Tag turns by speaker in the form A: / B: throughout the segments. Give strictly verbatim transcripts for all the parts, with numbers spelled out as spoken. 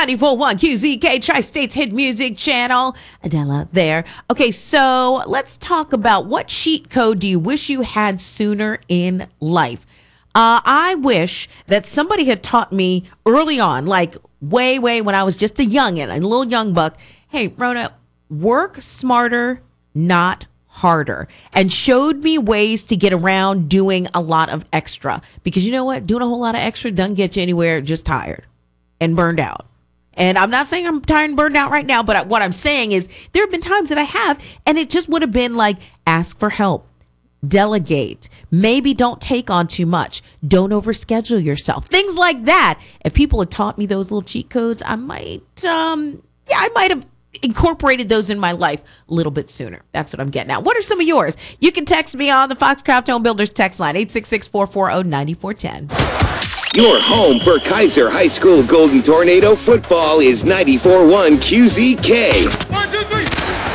A: ninety-four point one Q Z K, Tri-State's hit music channel. Adela there. Okay, so let's talk about what cheat code do you wish you had sooner in life? Uh, I wish that somebody had taught me early on, like way, way when I was just a youngin', a little young buck. Hey, Rona, work smarter, not harder, and showed me ways to get around doing a lot of extra. Because you know what? Doing a whole lot of extra doesn't get you anywhere, just tired and burned out. And I'm not saying I'm tired and burned out right now, but what I'm saying is there have been times that I have, and it just would have been like, ask for help, delegate, maybe don't take on too much, don't overschedule yourself, things like that. If people had taught me those little cheat codes, I might, um, yeah, I might have incorporated those in my life a little bit sooner. That's what I'm getting at. What are some of yours? You can text me on the Foxcroft Home Builders text line, eight six six, four four zero, nine four one zero.
B: Your home for Kaiser High School Golden Tornado football is ninety-four point one Q Z K.
C: One, two, three.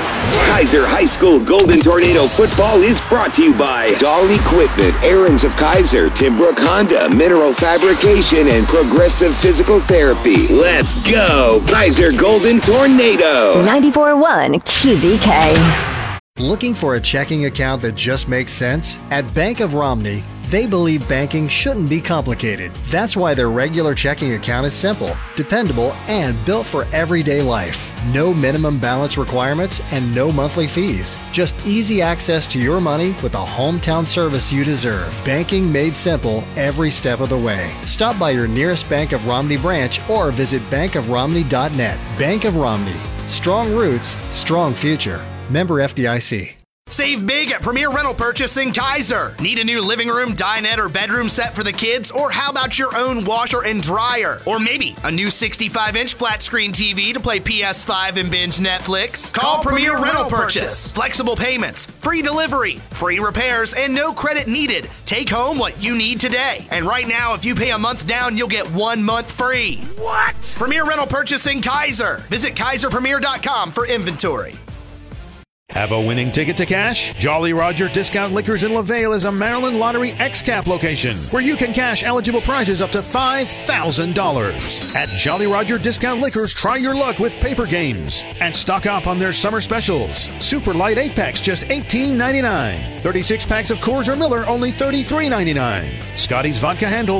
B: Kaiser High School Golden Tornado football is brought to you by Dahl Equipment, Aaron's of Kaiser, Timbrook Honda, Mineral Fabrication, and Progressive Physical Therapy. Let's go, Kaiser Golden Tornado.
D: ninety-four point one Q Z K.
E: Looking for a checking account that just makes sense? At Bank of Romney, they believe banking shouldn't be complicated. That's why their regular checking account is simple, dependable, and built for everyday life. No minimum balance requirements and no monthly fees. Just easy access to your money with a hometown service you deserve. Banking made simple every step of the way. Stop by your nearest Bank of Romney branch or visit bank of romney dot net. Bank of Romney. Strong roots, strong future. Member F D I C.
F: Save big at Premier Rental Purchase in Kaiser. Need a new living room, dinette, or bedroom set for the kids? Or how about your own washer and dryer? Or maybe a new sixty-five inch flat screen T V to play P S five and binge Netflix? Call, Call Premier, Premier Rental, Rental Purchase. Purchase. Flexible payments, free delivery, free repairs, and no credit needed. Take home what you need today. And right now, if you pay a month down, you'll get one month free. What? Premier Rental Purchase in Kaiser. Visit kaiser premier dot com for inventory.
G: Have a winning ticket to cash? Jolly Roger Discount Liquors in LaVale is a Maryland Lottery X-Cap location where you can cash eligible prizes up to five thousand dollars. At Jolly Roger Discount Liquors, try your luck with paper games and stock up on their summer specials. Super Light eight packs, just eighteen ninety-nine. thirty-six packs of Coors or Miller, only thirty-three ninety-nine. Scotty's Vodka Handle,